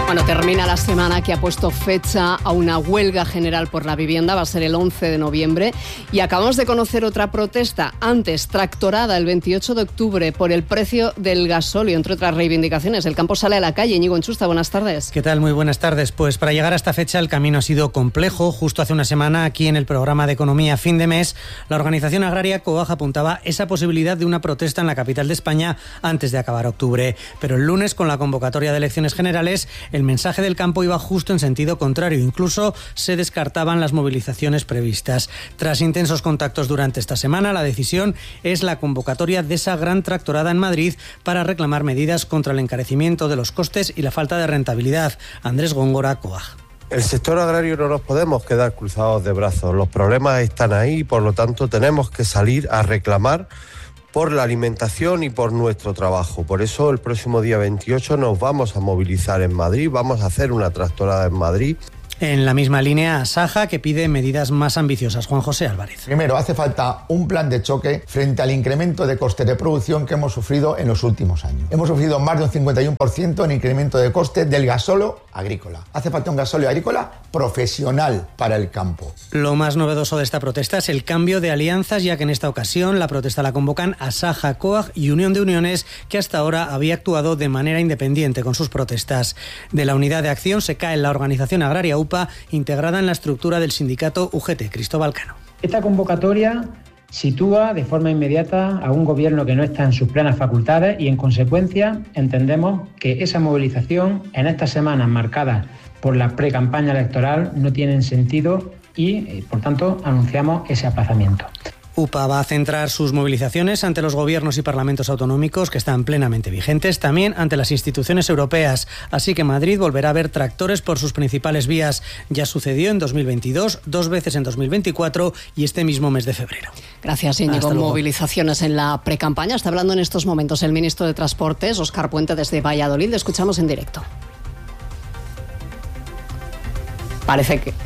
Bueno, termina la semana que ha puesto fecha a una huelga general por la vivienda, va a ser el 11 de noviembre, y acabamos de conocer otra protesta, antes tractorada el 28 de octubre por el precio del gasóleo, entre otras reivindicaciones. El campo sale a la calle. Íñigo Enchusta, buenas tardes. ¿Qué tal? Muy buenas tardes. Pues para llegar a esta fecha el camino ha sido complejo. Justo hace una semana, aquí en el programa de Economía Fin de Mes, la organización agraria COAG apuntaba esa posibilidad de una protesta en la capital de España antes de acabar octubre. Pero el lunes, con la convocatoria de elecciones generales, el mensaje del campo iba justo en sentido contrario. Incluso se descartaban las movilizaciones previstas. Tras intensos contactos durante esta semana, la decisión es la convocatoria de esa gran tractorada en Madrid para reclamar medidas contra el encarecimiento de los costes y la falta de rentabilidad. Andrés Góngora, COAG. El sector agrario no nos podemos quedar cruzados de brazos. Los problemas están ahí y por lo tanto tenemos que salir a reclamar por la alimentación y por nuestro trabajo. Por eso el próximo día 28 nos vamos a movilizar en Madrid, vamos a hacer una tractorada en Madrid. En la misma línea, Asaja, que pide medidas más ambiciosas. Juan José Álvarez. Primero, hace falta un plan de choque frente al incremento de costes de producción que hemos sufrido en los últimos años. Hemos sufrido más de un 51% en incremento de costes del gasóleo agrícola. Hace falta un gasóleo agrícola profesional para el campo. Lo más novedoso de esta protesta es el cambio de alianzas, ya que en esta ocasión la protesta la convocan Asaja, COAG y Unión de Uniones, que hasta ahora había actuado de manera independiente con sus protestas. De la unidad de acción se cae la organización agraria UPA, integrada en la estructura del sindicato UGT. Cristóbal Cano. Esta convocatoria sitúa de forma inmediata a un gobierno que no está en sus plenas facultades y, en consecuencia, entendemos que esa movilización en estas semanas marcadas por la precampaña electoral no tienen sentido y, por tanto, anunciamos ese aplazamiento. UPA va a centrar sus movilizaciones ante los gobiernos y parlamentos autonómicos, que están plenamente vigentes, también ante las instituciones europeas. Así que Madrid volverá a ver tractores por sus principales vías. Ya sucedió en 2022, 2 veces en 2024 y este mismo mes de febrero. Gracias, Íñigo. Movilizaciones en la precampaña. Está hablando en estos momentos el ministro de Transportes, Óscar Puente, desde Valladolid. Le escuchamos en directo. Parece que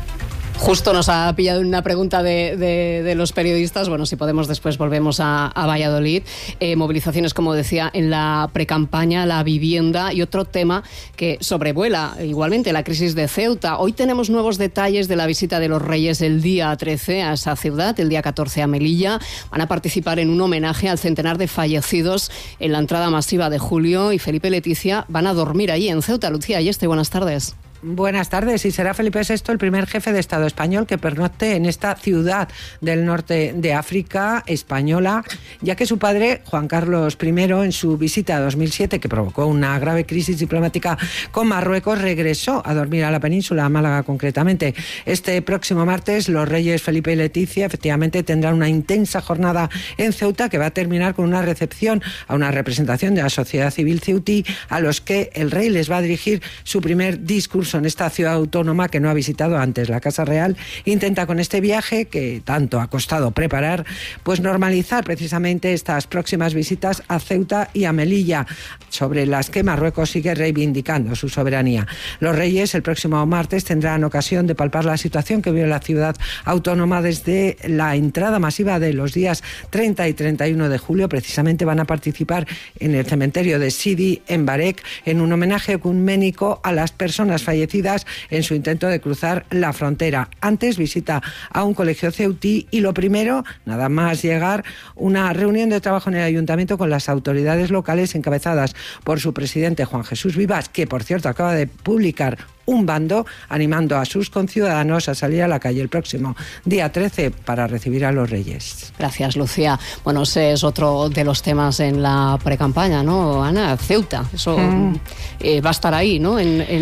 justo nos ha pillado una pregunta de los periodistas. Bueno, si podemos, después volvemos a Valladolid. Movilizaciones, como decía, en la precampaña, la vivienda y otro tema que sobrevuela igualmente, la crisis de Ceuta. Hoy tenemos nuevos detalles de la visita de los Reyes el día 13 a esa ciudad, el día 14 a Melilla. Van a participar en un homenaje al centenar de fallecidos en la entrada masiva de julio, y Felipe y Leticia van a dormir allí en Ceuta. Lucía Ayeste, buenas tardes. Buenas tardes. Y será Felipe VI el primer jefe de Estado español que pernocte en esta ciudad del norte de África española, ya que su padre, Juan Carlos I, en su visita a 2007, que provocó una grave crisis diplomática con Marruecos, regresó a dormir a la península, a Málaga concretamente. Este próximo martes, los reyes Felipe y Leticia efectivamente tendrán una intensa jornada en Ceuta, que va a terminar con una recepción a una representación de la sociedad civil ceutí, a los que el rey les va a dirigir su primer discurso en esta ciudad autónoma que no ha visitado antes. La Casa Real intenta con este viaje, que tanto ha costado preparar, pues normalizar precisamente estas próximas visitas a Ceuta y a Melilla, sobre las que Marruecos sigue reivindicando su soberanía. Los reyes el próximo martes tendrán ocasión de palpar la situación que vive la ciudad autónoma desde la entrada masiva de los días 30 y 31 de julio. Precisamente van a participar en el cementerio de Sidi, en Barek, en un homenaje ecuménico a las personas fallecidas en su intento de cruzar la frontera. Antes, visita a un colegio ceutí y lo primero, nada más llegar, una reunión de trabajo en el ayuntamiento con las autoridades locales encabezadas por su presidente Juan Jesús Vivas, que por cierto acaba de publicar un bando animando a sus conciudadanos a salir a la calle el próximo día 13 para recibir a los reyes. Gracias, Lucía. Bueno, ese es otro de los temas en la precampaña, ¿no, Ana? Ceuta, eso va a estar ahí, ¿no?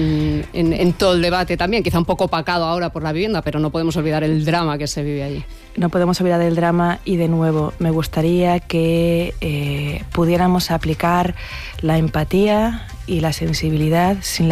En todo el debate también, quizá un poco opacado ahora por la vivienda, pero no podemos olvidar el drama que se vive allí. No podemos olvidar el drama y, de nuevo, me gustaría que pudiéramos aplicar la empatía y la sensibilidad sin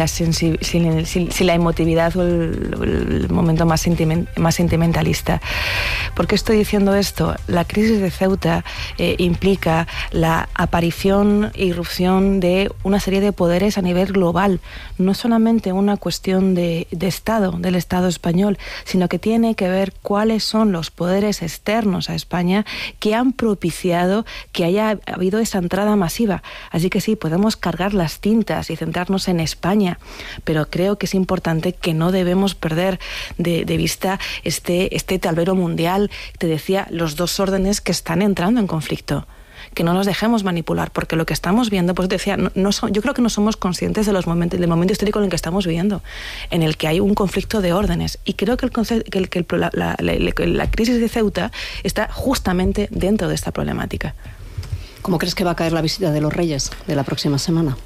la emotividad o el momento más sentimentalista. ¿Por qué estoy diciendo esto? La crisis de Ceuta implica la aparición e irrupción de una serie de poderes a nivel global, no solamente una cuestión de Estado, del Estado español, sino que tiene que ver cuáles son los poderes externos a España que han propiciado que haya habido esa entrada masiva. Así que sí, podemos cargar las tintas distintas y centrarnos en España, pero creo que es importante que no debemos perder de vista este tablero mundial. Te decía, los dos órdenes que están entrando en conflicto. Que no nos dejemos manipular, porque lo que estamos viendo, pues te decía, yo creo que no somos conscientes del momento histórico en el que estamos viviendo, en el que hay un conflicto de órdenes. Y creo que la crisis de Ceuta está justamente dentro de esta problemática. ¿Cómo crees que va a caer la visita de los Reyes de la próxima semana?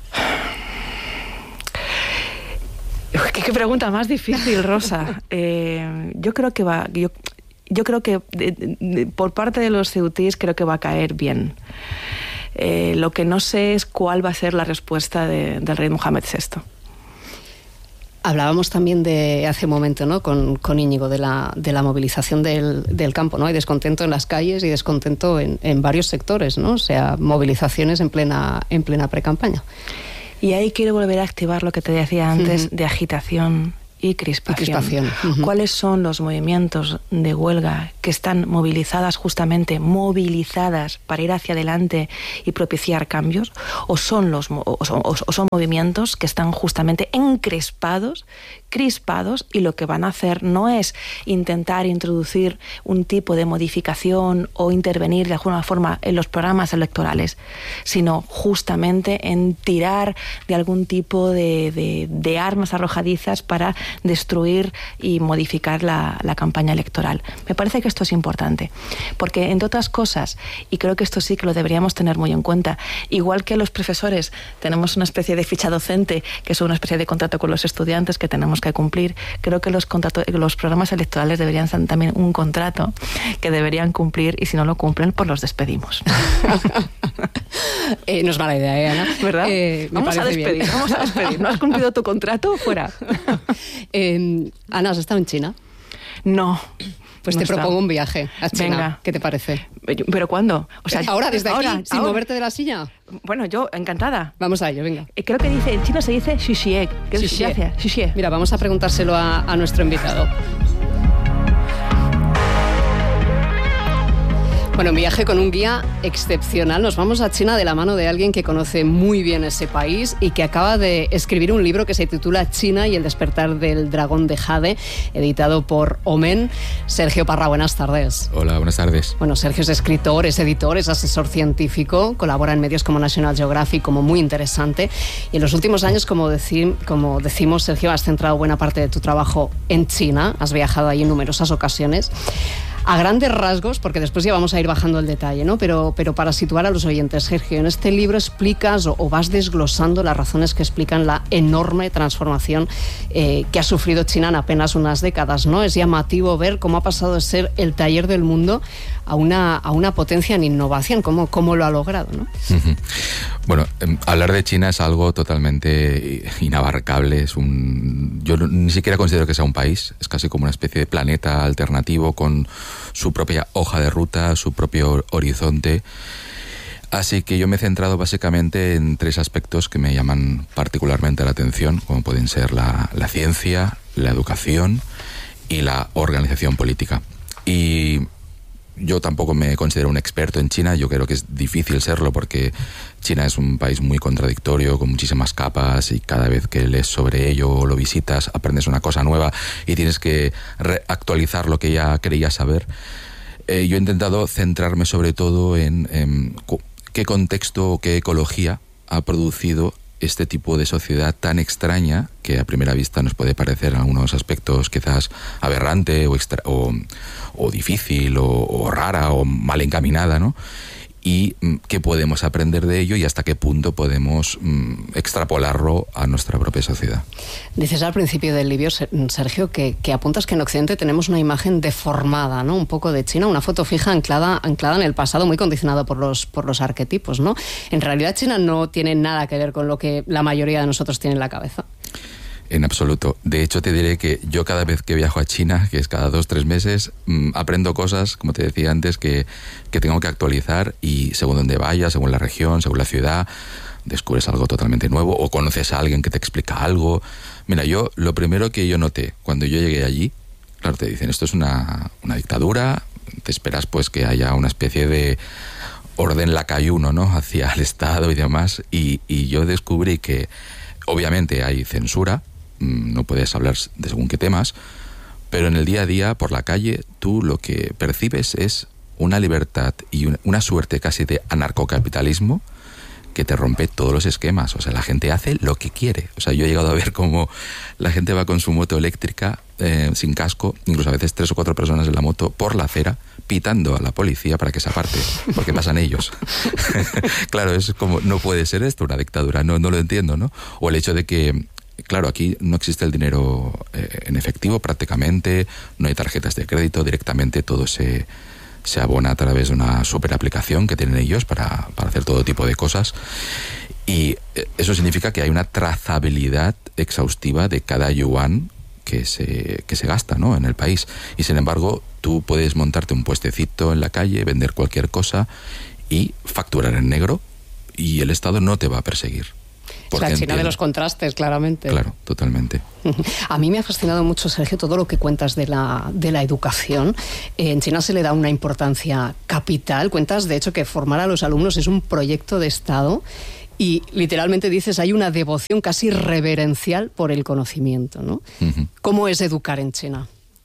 Qué pregunta más difícil, Rosa. Yo creo que por parte de los ceutíes creo que va a caer bien. Lo que no sé es cuál va a ser la respuesta del rey Mohamed VI. Hablábamos también hace un momento, ¿no?, con Íñigo, de la movilización del campo, ¿no? Hay descontento en las calles y descontento en varios sectores, ¿no? O sea, movilizaciones en plena precampaña. Y ahí quiero volver a activar lo que te decía antes de agitación y crispación. ¿Cuáles son los movimientos de huelga que están movilizadas para ir hacia adelante y propiciar cambios? ¿O son movimientos que están justamente crispados, y lo que van a hacer no es intentar introducir un tipo de modificación o intervenir de alguna forma en los programas electorales, sino justamente en tirar de algún tipo de armas arrojadizas para destruir y modificar la campaña electoral? Me parece que esto es importante, porque entre otras cosas, y creo que esto sí que lo deberíamos tener muy en cuenta, igual que los profesores tenemos una especie de ficha docente, que es una especie de contrato con los estudiantes que tenemos que cumplir, creo que los programas electorales deberían ser también un contrato que deberían cumplir, y si no lo cumplen, pues los despedimos. No es mala idea, Ana. ¿Verdad? Vamos a despedir. ¿No has cumplido tu contrato? Fuera. Ana, ¿has estado en China? No. Pues te propongo un viaje a China. Venga. ¿Qué te parece? ¿Pero cuándo? O sea, ahora, desde aquí, sin moverte de la silla. Bueno, yo encantada. Vamos a ello, venga. Creo que en chino se dice xixie. Xixie. Mira, vamos a preguntárselo a nuestro invitado. Bueno, un viaje con un guía excepcional. Nos vamos a China de la mano de alguien que conoce muy bien ese país y que acaba de escribir un libro que se titula China y el despertar del dragón de Jade, editado por Omen. Sergio Parra, buenas tardes. Hola, buenas tardes. Bueno, Sergio es escritor, es editor, es asesor científico, colabora en medios como National Geographic, como Muy Interesante. Y en los últimos años, como decimos, Sergio, has centrado buena parte de tu trabajo en China. Has viajado ahí en numerosas ocasiones. A grandes rasgos, porque después ya vamos a ir bajando el detalle, ¿no? Pero para situar a los oyentes, Sergio, en este libro explicas o vas desglosando las razones que explican la enorme transformación que ha sufrido China en apenas unas décadas, ¿no? Es llamativo ver cómo ha pasado de ser el taller del mundo a una potencia en innovación, cómo lo ha logrado, ¿no? Bueno, hablar de China es algo totalmente inabarcable. Yo ni siquiera considero que sea un país, es casi como una especie de planeta alternativo con su propia hoja de ruta, su propio horizonte. Así que yo me he centrado básicamente en tres aspectos que me llaman particularmente la atención, como pueden ser la ciencia, la educación y la organización política. Y yo tampoco me considero un experto en China, yo creo que es difícil serlo porque China es un país muy contradictorio, con muchísimas capas, y cada vez que lees sobre ello o lo visitas aprendes una cosa nueva y tienes que actualizar lo que ya creías saber. Yo he intentado centrarme sobre todo en qué contexto o qué ecología ha producido este tipo de sociedad tan extraña, que a primera vista nos puede parecer en algunos aspectos quizás aberrante o difícil o rara o mal encaminada, ¿no? Y qué podemos aprender de ello y hasta qué punto podemos extrapolarlo a nuestra propia sociedad. Dices al principio del libro, Sergio, que apuntas que en Occidente tenemos una imagen deformada, ¿no? Un poco de China, una foto fija anclada en el pasado, muy condicionado por los arquetipos, ¿no? En realidad China no tiene nada que ver con lo que la mayoría de nosotros tiene en la cabeza. En absoluto. De hecho, te diré que yo cada vez que viajo a China, que es cada 2-3 meses, aprendo cosas, como te decía antes, que tengo que actualizar, y según donde vayas, según la región, según la ciudad, descubres algo totalmente nuevo o conoces a alguien que te explica algo. Mira, lo primero que yo noté cuando yo llegué allí, claro, te dicen, esto es una dictadura, te esperas pues que haya una especie de orden lacayuno, ¿no?, hacia el Estado y demás, y yo descubrí que obviamente hay censura, no puedes hablar de según qué temas, pero en el día a día, por la calle, tú lo que percibes es una libertad y una suerte casi de anarcocapitalismo que te rompe todos los esquemas. O sea, la gente hace lo que quiere. O sea, yo he llegado a ver cómo la gente va con su moto eléctrica sin casco, incluso a veces 3 o 4 personas en la moto por la acera, pitando a la policía para que se aparte, porque pasan ellos. Claro, es como, no puede ser esto una dictadura, no lo entiendo, ¿no? O el hecho de que, claro, aquí no existe el dinero en efectivo prácticamente, no hay tarjetas de crédito, directamente todo se abona a través de una super aplicación que tienen ellos para hacer todo tipo de cosas, y eso significa que hay una trazabilidad exhaustiva de cada yuan que se gasta, ¿no?, en el país, y sin embargo tú puedes montarte un puestecito en la calle, vender cualquier cosa y facturar en negro, y el Estado no te va a perseguir. Es la China de los contrastes, claramente. Claro, totalmente. A mí me ha fascinado mucho, Sergio, todo lo que cuentas de la educación. En China se le da una importancia capital. Cuentas, de hecho, que formar a los alumnos es un proyecto de Estado y literalmente dices, hay una devoción casi reverencial por el conocimiento, ¿no? Uh-huh. ¿Cómo es educar en China?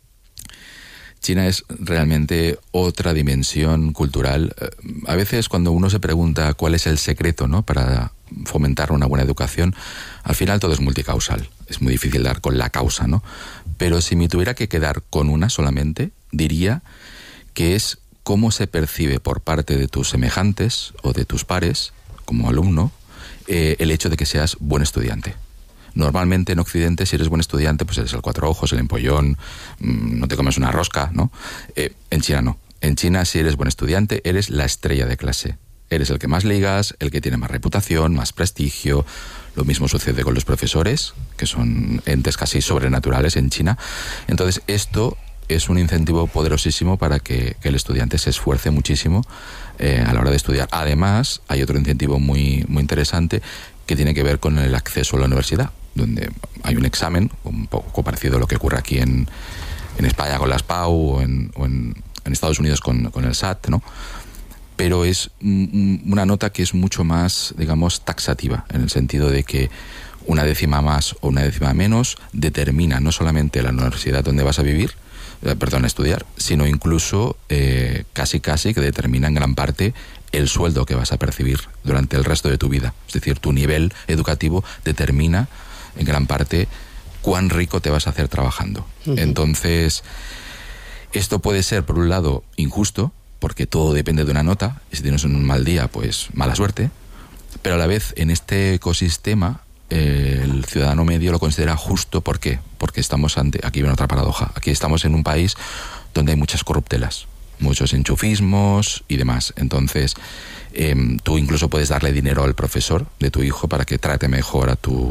China es realmente otra dimensión cultural. A veces cuando uno se pregunta cuál es el secreto, ¿no?, para fomentar una buena educación, al final todo es multicausal. Es muy difícil dar con la causa, ¿no? Pero si me tuviera que quedar con una solamente, diría que es cómo se percibe por parte de tus semejantes o de tus pares, como alumno, el hecho de que seas buen estudiante. Normalmente en Occidente, si eres buen estudiante, pues eres el 4 ojos, el empollón, no te comes una rosca, ¿no? En China no. En China, si eres buen estudiante, eres la estrella de clase. Eres el que más ligas, el que tiene más reputación, más prestigio. Lo mismo sucede con los profesores, que son entes casi sobrenaturales en China. Entonces, esto es un incentivo poderosísimo para que el estudiante se esfuerce muchísimo a la hora de estudiar. Además, hay otro incentivo muy, muy interesante que tiene que ver con el acceso a la universidad, donde hay un examen, un poco parecido a lo que ocurre aquí en España con las PAU o en Estados Unidos con el SAT, ¿no? Pero es una nota que es mucho más, digamos, taxativa, en el sentido de que una décima más o una décima menos determina no solamente la universidad donde vas a estudiar, sino incluso casi que determina en gran parte el sueldo que vas a percibir durante el resto de tu vida. Es decir, tu nivel educativo determina en gran parte cuán rico te vas a hacer trabajando. Uh-huh. Entonces, esto puede ser, por un lado, injusto, porque todo depende de una nota, y si tienes un mal día, pues mala suerte, pero a la vez en este ecosistema el ciudadano medio lo considera justo. ¿Por qué? Porque estamos aquí viene otra paradoja, aquí estamos en un país donde hay muchas corruptelas, muchos enchufismos y demás. Entonces, tú incluso puedes darle dinero al profesor de tu hijo para que trate mejor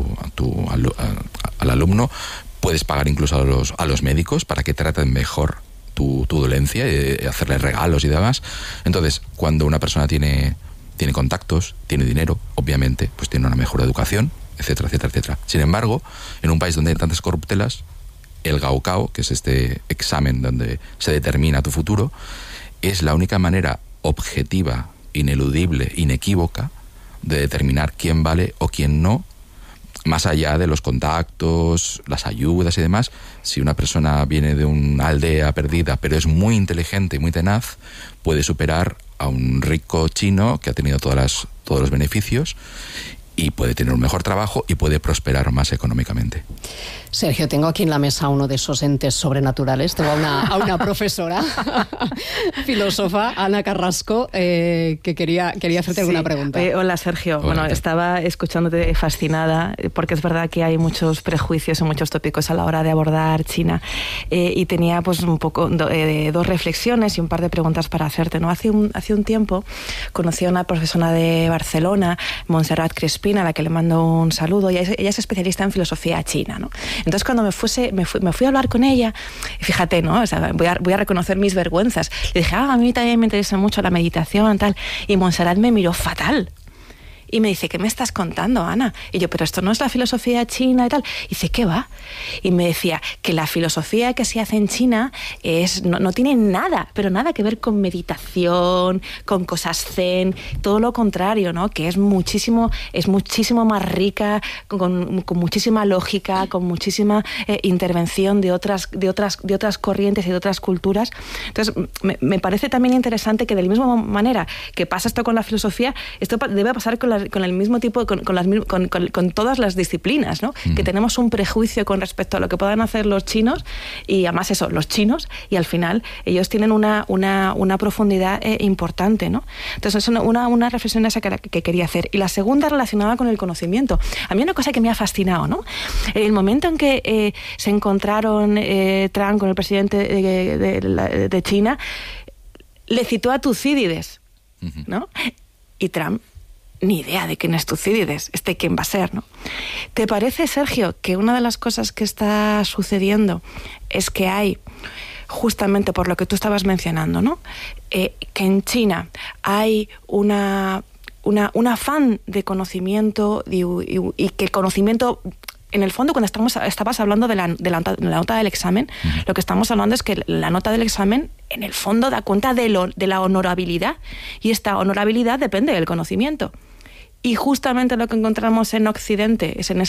al alumno. Puedes pagar incluso a los médicos para que traten mejor tu dolencia, hacerle regalos y demás. Entonces, cuando una persona tiene contactos, tiene dinero, obviamente, pues tiene una mejor educación, etcétera, etcétera, etcétera. Sin embargo, en un país donde hay tantas corruptelas, el Gaokao, que es este examen donde se determina tu futuro, es la única manera objetiva, ineludible, inequívoca de determinar quién vale o quién no, más allá de los contactos, las ayudas y demás. Si una persona viene de una aldea perdida, pero es muy inteligente y muy tenaz, puede superar a un rico chino que ha tenido todos los beneficios y puede tener un mejor trabajo y puede prosperar más económicamente. Sergio, tengo aquí en la mesa uno de esos entes sobrenaturales. Tengo a una profesora, filósofa, Ana Carrasco, que quería hacerte alguna pregunta. Hola, Sergio. Hola. Bueno, estaba escuchándote fascinada, porque es verdad que hay muchos prejuicios y muchos tópicos a la hora de abordar China. Y tenía pues un poco dos reflexiones y un par de preguntas para hacerte, ¿no? Hace un tiempo conocí a una profesora de Barcelona, Montserrat Crespin, a la que le mando un saludo. Ella es especialista en filosofía china, ¿no? Entonces, cuando me fui a hablar con ella, fíjate, ¿no? O sea, voy a reconocer mis vergüenzas. Le dije, a mí también me interesa mucho la meditación, tal. Y Montserrat me miró fatal. Y me dice, ¿qué me estás contando, Ana? Y yo, pero esto no es la filosofía china y tal. Y dice, ¿qué va? Y me decía que la filosofía que se hace en China no tiene nada, pero nada que ver con meditación, con cosas zen, todo lo contrario, ¿no? Que es muchísimo más rica, con muchísima lógica, con muchísima intervención de otras corrientes y de otras culturas. Entonces, me parece también interesante que de la misma manera que pasa esto con la filosofía, esto debe pasar con el mismo tipo, con todas las disciplinas, ¿no? Que tenemos un prejuicio con respecto a lo que puedan hacer los chinos, y además eso, los chinos, y al final ellos tienen una profundidad importante, ¿no? Entonces, es una reflexión esa que quería hacer. Y la segunda, relacionada con el conocimiento. A mí una cosa que me ha fascinado, ¿no? El momento en que se encontraron Trump con el presidente de China, le citó a Tucídides, ¿no? Y Trump, ni idea de quién es Tucídides, quién va a ser, ¿no? ¿Te parece, Sergio, que una de las cosas que está sucediendo es que hay, justamente por lo que tú estabas mencionando, ¿no? Que en China hay un afán de conocimiento y que el conocimiento, en el fondo, cuando estabas hablando de la nota del examen, lo que estamos hablando es que la nota del examen, en el fondo, da cuenta de la honorabilidad, y esta honorabilidad depende del conocimiento. Y justamente lo que encontramos en Occidente es en esa